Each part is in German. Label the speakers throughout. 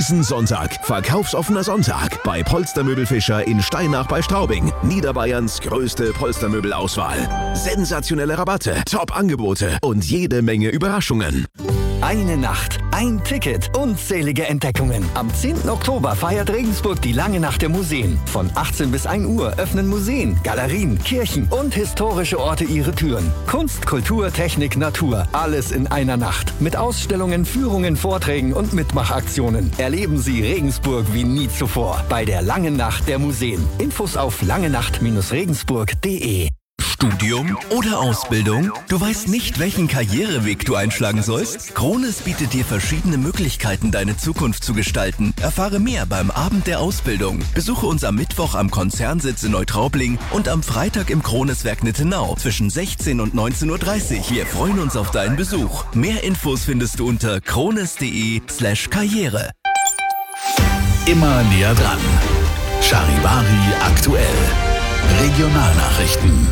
Speaker 1: Diesen Sonntag, verkaufsoffener Sonntag bei Polstermöbel Fischer in Steinach bei Straubing. Niederbayerns größte Polstermöbelauswahl. Sensationelle Rabatte, Top-Angebote und jede Menge Überraschungen.
Speaker 2: Eine Nacht, ein Ticket, unzählige Entdeckungen. Am 10. Oktober feiert Regensburg die lange Nacht der Museen. Von 18 bis 1 Uhr öffnen Museen, Galerien, Kirchen und historische Orte ihre Türen. Kunst, Kultur, Technik, Natur, alles in einer Nacht. Mit Ausstellungen, Führungen, Vorträgen und Mitmachaktionen. Erleben Sie Regensburg wie nie zuvor bei der langen Nacht der Museen. Infos auf langenacht-regensburg.de.
Speaker 3: Studium oder Ausbildung? Du weißt nicht, welchen Karriereweg du einschlagen sollst? Krones bietet dir verschiedene Möglichkeiten, deine Zukunft zu gestalten. Erfahre mehr beim Abend der Ausbildung. Besuche uns am Mittwoch am Konzernsitz in Neutraubling und am Freitag im Kroneswerk Nittenau zwischen 16 und 19:30 Uhr. Wir freuen uns auf deinen Besuch. Mehr Infos findest du unter krones.de/Karriere.
Speaker 4: Immer näher dran. Charivari aktuell. Regionalnachrichten.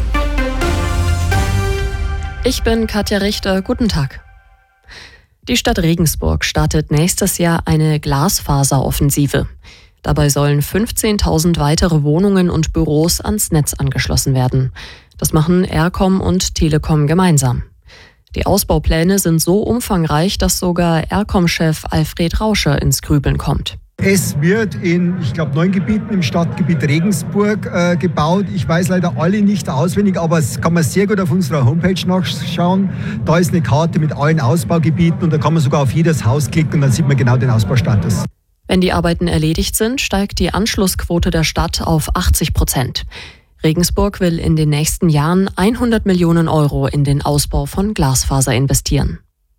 Speaker 5: Ich bin Katja Richter, guten Tag. Die Stadt Regensburg startet nächstes Jahr eine Glasfaseroffensive. Dabei sollen 15.000 weitere Wohnungen und Büros ans Netz angeschlossen werden. Das machen Aircom und Telekom gemeinsam. Die Ausbaupläne sind so umfangreich, dass sogar Aircom-Chef Alfred Rauscher ins Grübeln kommt.
Speaker 6: Es wird in, 9 Gebieten im Stadtgebiet Regensburg gebaut. Ich weiß leider alle nicht auswendig, aber das kann man sehr gut auf unserer Homepage nachschauen. Da ist eine Karte mit allen Ausbaugebieten und da kann man sogar auf jedes Haus klicken und dann sieht man genau den Ausbaustatus.
Speaker 5: Wenn die Arbeiten erledigt sind, steigt die Anschlussquote der Stadt auf 80%. Regensburg will in den nächsten Jahren 100 Millionen Euro in den Ausbau von Glasfaser investieren.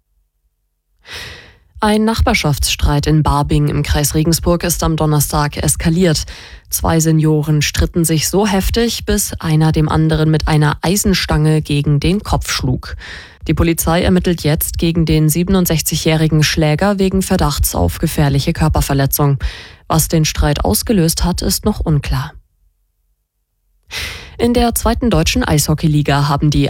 Speaker 5: Ein Nachbarschaftsstreit in Barbing im Kreis Regensburg ist am Donnerstag eskaliert. 2 Senioren stritten sich so heftig, bis einer dem anderen mit einer Eisenstange gegen den Kopf schlug. Die Polizei ermittelt jetzt gegen den 67-jährigen Schläger wegen Verdachts auf gefährliche Körperverletzung. Was den Streit ausgelöst hat, ist noch unklar. In der 2. deutschen Eishockeyliga haben die